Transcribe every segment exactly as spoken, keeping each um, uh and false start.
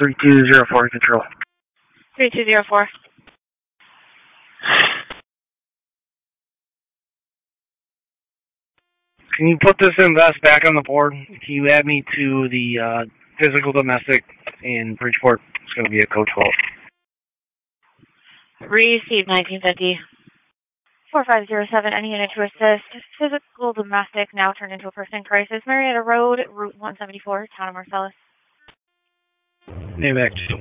three two zero four control. three two zero four. Can you put this invest back on the board? Can you add me to the uh, physical domestic in Bridgeport? It's going to be a code twelve. Receive nineteen fifty. four five zero seven, any unit to assist. Physical domestic now turned into a person crisis. Marietta Road, Route one seventy-four, Town of Marcellus. Name back two.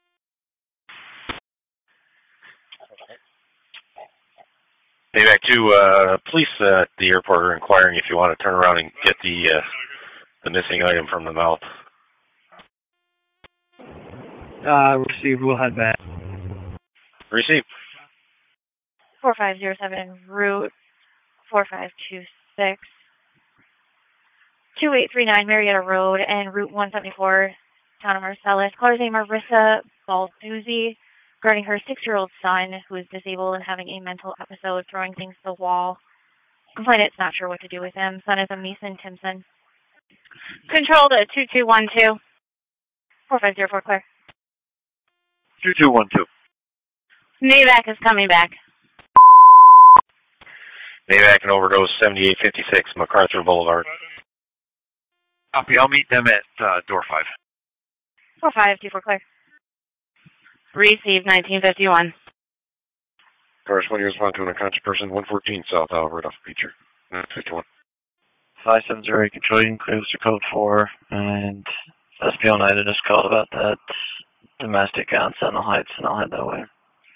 Payback to uh, police uh, at the airport are inquiring if you want to turn around and get the uh, the missing item from the mouth. Uh, received. We'll head back. Received. four five zero seven, Route four five two six. two eight three nine Marietta Road and Route one seventy-four, Town of Marcellus. Caller's name Marissa Balduzzi, regarding her six-year-old son who is disabled and having a mental episode, throwing things to the wall. Complainant's not sure what to do with him. Son is a Mason Timpson. Control to two two one two. four five zero four, clear. two two one two. NAVAC is coming back. NAVAC and overdose seventy-eight fifty-six MacArthur Boulevard. Copy. I'll meet them at uh, door five. four five two four, clear. Receive nineteen fifty-one. Corresponding respond to an unconscious person, one fourteen South Alberta feature. fifty-one. five seven zero eight control, you can clear to code four, and S P O United just called about that domestic on Sentinel Heights, and I'll head that way.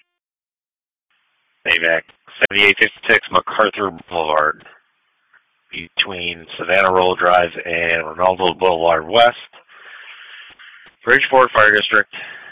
NAVAC seventy-eight fifty-six MacArthur Boulevard, between Savannah Roll Drive and Ronaldo Boulevard West. Bridgeport Fire District.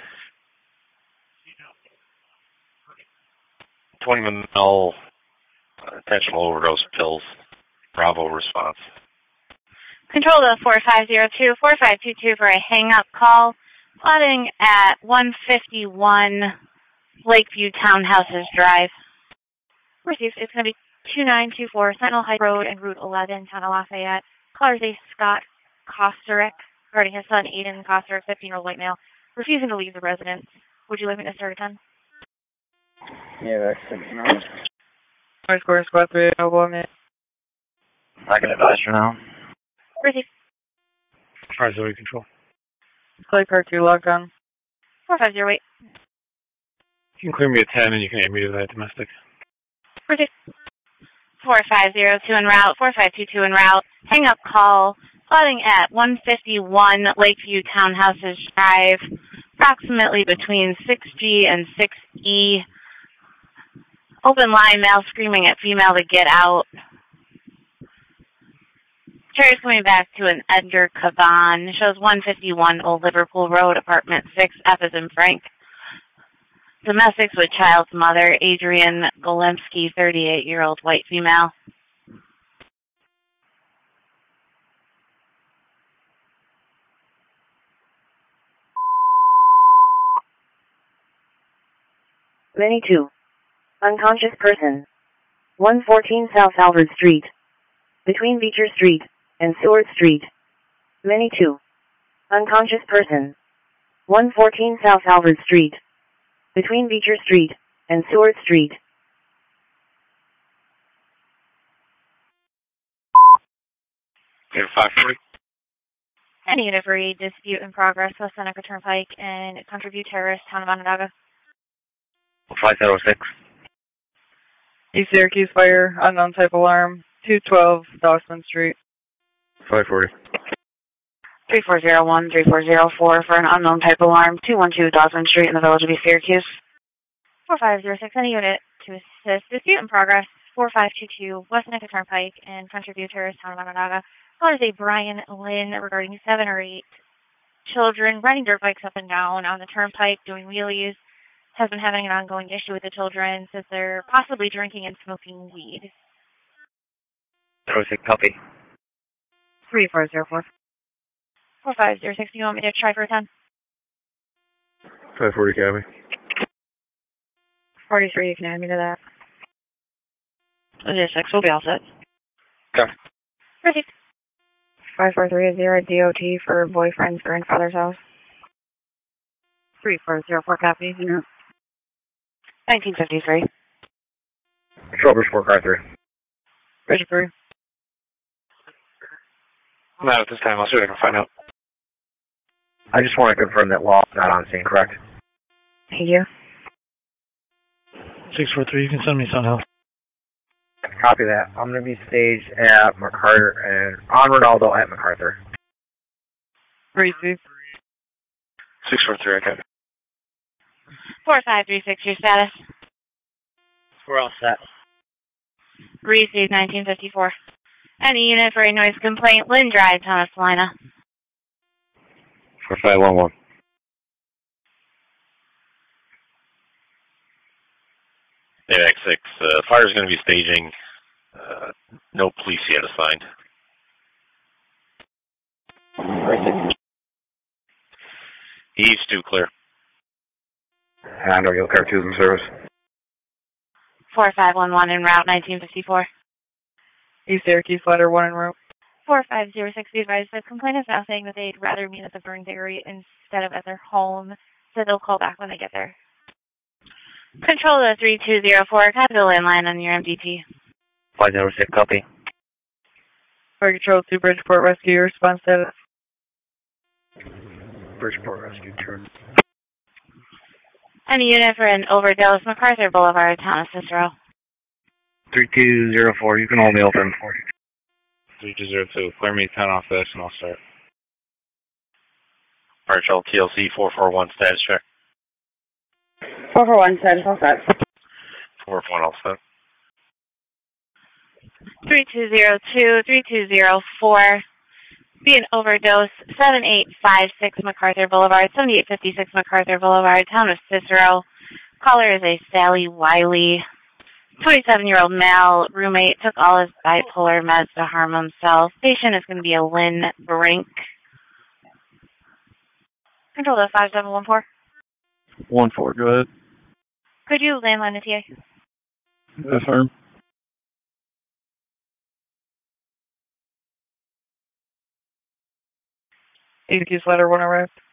twenty mil uh, intentional overdose pills. Bravo response. Control to four five zero two, four five two two for a hang-up call. Flooding at one fifty-one Lakeview Townhouses Drive. Received. It's going to be two nine two four Sentinel Heights Road and Route eleven, Town of Lafayette. Caller's a Scott Kosterick, regarding his son Aiden Kosterick, fifteen-year-old white male, refusing to leave the residence. Would you like me to start a ten? Yeah, that's nice. High square, squad three, available on it. I can advise for now. Receive. Five zero control. Clay car two, locked on. four five zero eight. You can clear me a ten and you can add me to that domestic. Receive. four five zero two en route, four five two two en route. Hang up call. Flooding at one fifty-one Lakeview Townhouses Drive, approximately between six G and six E. Open line, male screaming at female to get out. Carrier's coming back to an Edgar Caban. Shows one fifty-one Old Liverpool Road, apartment six, F as in Frank. Domestics with child's mother, Adrian Golemsky, thirty-eight-year-old white female. Many two. Unconscious person. one fourteen South Albert Street. Between Beecher Street and Seward Street. Many two. Unconscious person. one fourteen South Albert Street. Between Beecher Street and Seward Street. five forty. Any unit for a dispute in progress with Seneca Turnpike and Contribute Terrace, Town of Onondaga. five zero six. East Syracuse fire, unknown type alarm, two twelve Dawson Street. five forty. three four zero one, three four zero four for an unknown type alarm, two one two Dawson Street in the village of East Syracuse. four five zero six, any unit to assist. Dispute in progress, four five two two West Seneca Turnpike and Contribute Terrace, Town of Onondaga. Caller is a Brian Lynn regarding seven or eight children riding dirt bikes up and down on the turnpike, doing wheelies. Has been having an ongoing issue with the children, says they're possibly drinking and smoking weed. zero six copy. three four zero four. four five zero six, do you want me to try for a ten? five forty copy. forty-three, you can add me to that. six, we'll be all set. Copy. Perfect. five four three zero D O T for boyfriend's grandfather's house. three four zero four, copy. Yeah. nineteen fifty-three. Control Bridgeport, car three. Bridgeport. Not at this time. I'll see what I can find out. I just want to confirm that Law's not on scene, correct? Thank you. six four three, you can send me some help. Copy that. I'm going to be staged at MacArthur and on Ronaldo at MacArthur. Receive. six four three, okay. four five three six, your status. We're all set. Receive nineteen fifty-four. Any unit for a noise complaint, Lynn Drive, Thomas Salina. four five one one. AVAC six, uh, fire's going to be staging. Uh, no police yet assigned. East two, clear. And I'll car two's in service. four five one one en route, nineteen fifty-four. East Syracuse, ladder one en route. four five zero six, be advised, the complaint is now saying that they'd rather meet at the Burns area instead of at their home, so they'll call back when they get there. Control the three two zero four, copy the landline on your M D T. five zero six, copy. Fire Control to Bridgeport Rescue, your response status. Bridgeport Rescue, turn. Any unit for an overdose, MacArthur Boulevard, Town of Cicero. three two zero four, you can hold me open. three two zero two, clear me ten off this and I'll start. Fire Shell T L C four four one, status check. four four one, status all set. four four one, all set. three two zero two, three two zero four. Be an overdose, seven eight five six MacArthur Boulevard, seventy-eight fifty-six MacArthur Boulevard, Town of Cicero. Caller is a Sally Wiley, twenty-seven-year-old male, roommate, took all his bipolar meds to harm himself. Patient is going to be a Lynn Brink. Control the five seven one four. one four, go ahead. Could you landline the T A? Affirm. Syracuse, ladder one arrived.